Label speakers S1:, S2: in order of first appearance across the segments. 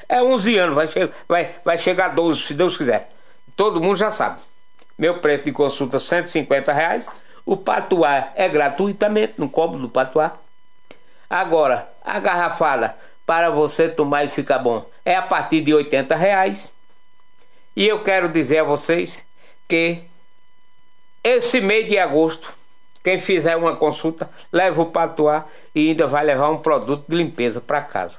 S1: é 11 anos, vai chegar a 12, se Deus quiser. Todo mundo já sabe. Meu preço de consulta é R$150. O patuá é gratuitamente, não cobro do patuá. Agora, a garrafada para você tomar e ficar bom é a partir de R$80. E eu quero dizer a vocês que esse mês de agosto, quem fizer uma consulta, leva o patuá e ainda vai levar um produto de limpeza para casa.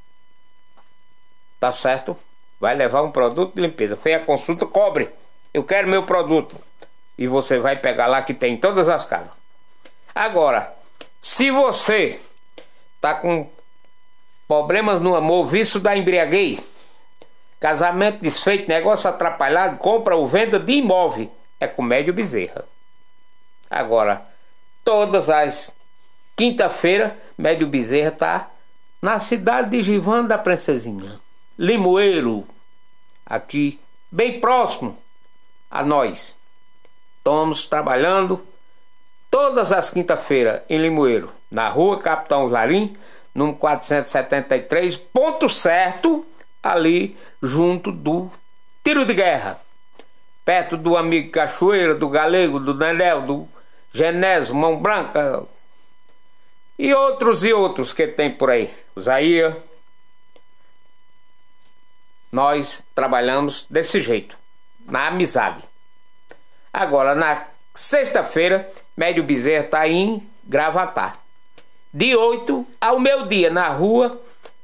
S1: Tá certo? Vai levar um produto de limpeza. Fez a consulta, cobre. Eu quero meu produto. E você vai pegar lá, que tem em todas as casas. Agora, se você tá com problemas no amor, vício da embriaguez, casamento desfeito, negócio atrapalhado, compra ou venda de imóvel, é com Médio Bezerra. Agora, todas as quinta-feira, Médio Bezerra tá na cidade de Givã da Princesinha, Limoeiro, aqui bem próximo a nós. Estamos trabalhando todas as quinta-feiras em Limoeiro, na rua Capitão Larim, número 473, ponto certo, ali junto do Tiro de Guerra, perto do Amigo Cachoeira, do Galego, do Nenel, do Genésio, Mão Branca e outros que tem por aí, Usaia. Nós trabalhamos desse jeito, na amizade. Agora, na sexta-feira, Médio Bezerra está em Gravatar, de 8 ao meio-dia, na rua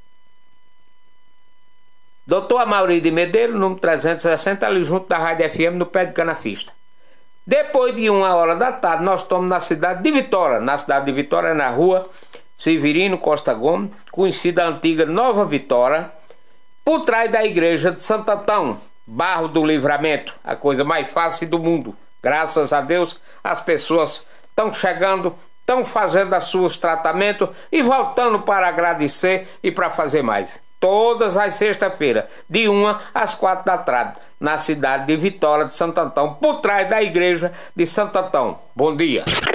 S1: Doutor Amaury de Medeiros, número 360, ali junto da Rádio FM, no pé de Canafista. Depois de 1h da tarde, nós estamos na cidade de Vitória. Na cidade de Vitória, na rua Severino Costa Gomes, conhecida a antiga Nova Vitória, por trás da igreja de Santo Antão, Barro do Livramento, a coisa mais fácil do mundo. Graças a Deus, as pessoas estão chegando, estão fazendo os seus tratamentos e voltando para agradecer e para fazer mais. Todas as sextas-feiras, de 1 às 4 da tarde, na cidade de Vitória de Santo Antão, por trás da igreja de Santo Antão. Bom dia.